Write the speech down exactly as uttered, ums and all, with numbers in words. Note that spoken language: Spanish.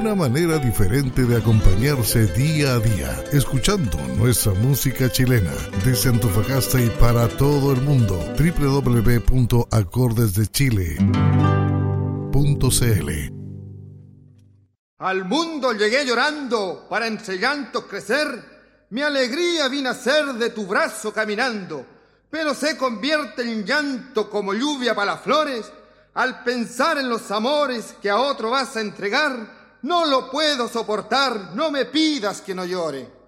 una manera diferente de acompañarse día a día, escuchando nuestra música chilena desde Antofagasta y para todo el mundo. doble u doble u doble u punto acordes de chile punto c l. Al mundo llegué llorando para entre llantos crecer, mi alegría vino a ser de tu brazo caminando, pero se convierte en llanto como lluvia para las flores, al pensar en los amores que a otro vas a entregar. No lo puedo soportar, no me pidas que no llore.